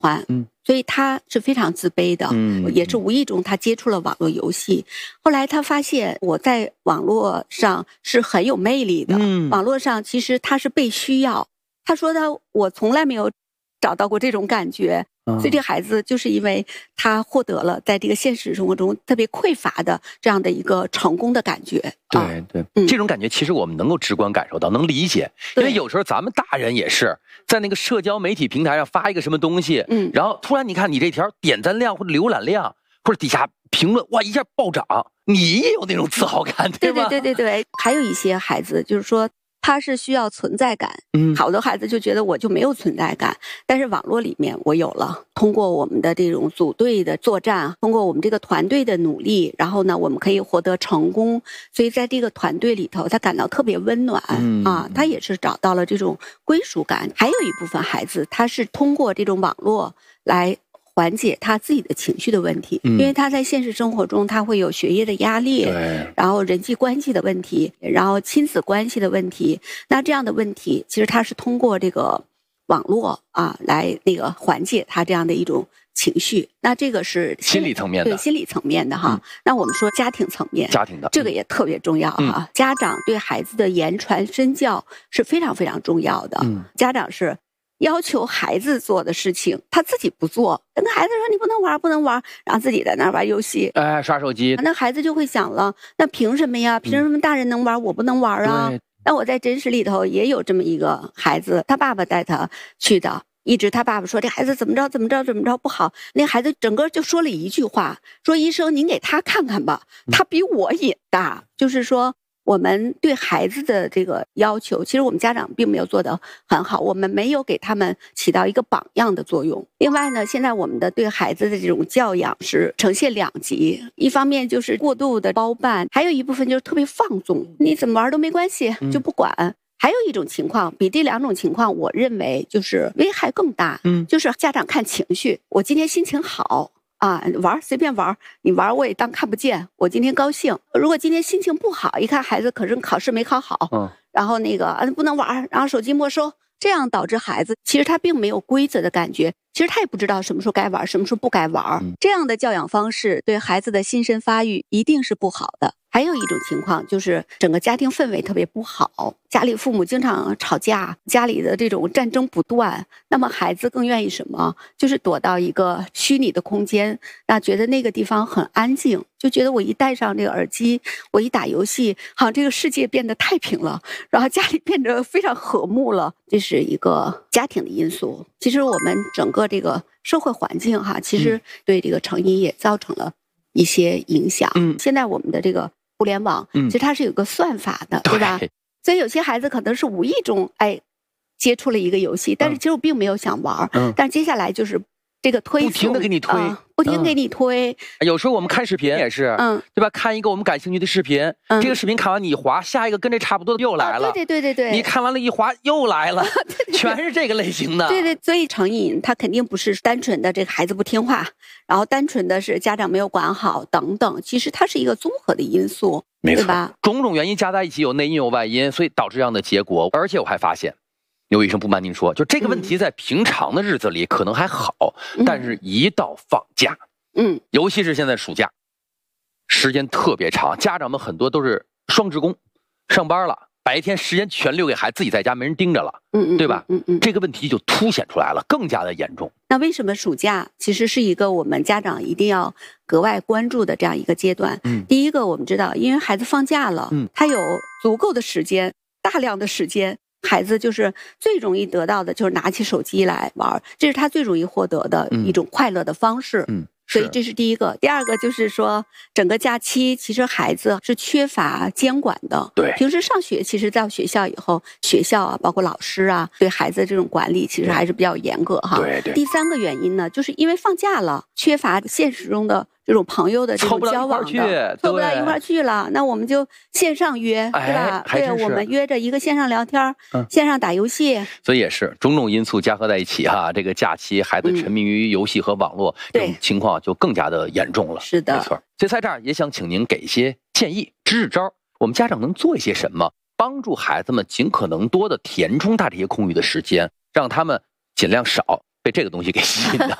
欢，所以他是非常自卑的，也是无意中他接触了网络游戏。后来他发现我在网络上是很有魅力的，网络上其实他是被需要。他说我从来没有找到过这种感觉。所以这个孩子就是因为他获得了在这个现实生活中特别匮乏的这样的一个成功的感觉。 对对，这种感觉其实我们能够直观感受到，能理解。因为有时候咱们大人也是在那个社交媒体平台上发一个什么东西，然后突然你看你这条点赞量或者浏览量或者底下评论，哇，一下暴涨，你也有那种自豪感，对吧？ 对。还有一些孩子就是说他是需要存在感，好多孩子就觉得我就没有存在感，但是网络里面我有了。通过我们的这种组队的作战，通过我们这个团队的努力，然后呢，我们可以获得成功。所以在这个团队里头，他感到特别温暖他也是找到了这种归属感。还有一部分孩子，他是通过这种网络来缓解他自己的情绪的问题，因为他在现实生活中他会有学业的压力，然后人际关系的问题，然后亲子关系的问题。那这样的问题其实他是通过这个网络来缓解他这样的一种情绪。那这个是心理层面的， 对，心理层面的哈。那我们说家庭层面， 家庭的这个也特别重要哈。家长对孩子的言传身教是非常非常重要的。家长是要求孩子做的事情，他自己不做，跟孩子说你不能玩，不能玩，然后自己在那玩游戏， 刷手机。 那孩子就会想了，那凭什么呀？凭什么大人能玩，我不能玩啊？那我在真实里头也有这么一个孩子，他爸爸带他去的，一直他爸爸说这孩子怎么着不好，那孩子整个就说了一句话，说医生您给他看看吧，他比我也大。就是说我们对孩子的这个要求，其实我们家长并没有做得很好，我们没有给他们起到一个榜样的作用。另外呢，现在我们的对孩子的这种教养是呈现两极，一方面就是过度的包办，还有一部分就是特别放纵，你怎么玩都没关系，就不管。还有一种情况，比这两种情况我认为就是危害更大，就是家长看情绪，我今天心情好玩随便玩，你玩我也当看不见，我今天高兴。如果今天心情不好，一看孩子可是考试没考好，然后不能玩，然后手机没收，这样导致孩子其实他并没有规则的感觉，其实他也不知道什么时候该玩，什么时候不该玩。这样的教养方式对孩子的心神发育一定是不好的。还有一种情况就是整个家庭氛围特别不好，家里父母经常吵架，家里的这种战争不断，那么孩子更愿意什么？就是躲到一个虚拟的空间，觉得那个地方很安静，就觉得我一戴上这个耳机，我一打游戏，好像这个世界变得太平了，然后家里变得非常和睦了。这是一个家庭的因素。其实我们整个这个社会环境其实对这个成瘾也造成了一些影响。现在我们的这个互联网其实它是有个算法的，对吧？所以有些孩子可能是无意中接触了一个游戏，但是其实我并没有想玩，但是接下来就是这个推送不停的给你推， 不停给你推。 有时候我们看视频也是，对吧？看一个我们感兴趣的视频，这个视频看完你一滑，下一个跟这差不多的又来了。 对， 你看完了一滑又来了，全是这个类型的。 对，所以成瘾它肯定不是单纯的这个孩子不听话，然后单纯的是家长没有管好等等，其实它是一个综合的因素， 没错， 对吧？ 种种原因加在一起，有内因有外因，所以导致这样的结果。而且我还发现，刘医生不瞒您说，就这个问题在平常的日子里可能还好，但是一到放假，尤其是现在暑假，时间特别长，家长们很多都是双职工，上班了，白天时间全留给孩子，自己在家没人盯着了，对吧？这个问题就凸显出来了，更加的严重。 那为什么暑假其实是一个我们家长一定要格外关注的这样一个阶段？第一个我们知道，因为孩子放假了，他有足够的时间，大量的时间。孩子就是最容易得到的就是拿起手机来玩，这是他最容易获得的一种快乐的方式。所以这是第一个。第二个就是说，整个假期其实孩子是缺乏监管的。 对， 平时上学，其实到学校以后，学校包括老师对孩子这种管理其实还是比较严格哈。 对。 第三个原因呢，就是因为放假了，缺乏现实中的这种朋友的这种交往的，凑不到一块去了，那我们就线上约，对吧？对，我们约着一个线上聊天，线上打游戏。 所以也是种种因素加合在一起这个假期孩子沉迷于游戏和网络，这种情况就更加的严重了。 是的， 没错。所以在这儿也想请您给一些建议、支招，我们家长能做一些什么，帮助孩子们尽可能多的填充他这些空余的时间，让他们尽量少， 被这个东西给吸引的。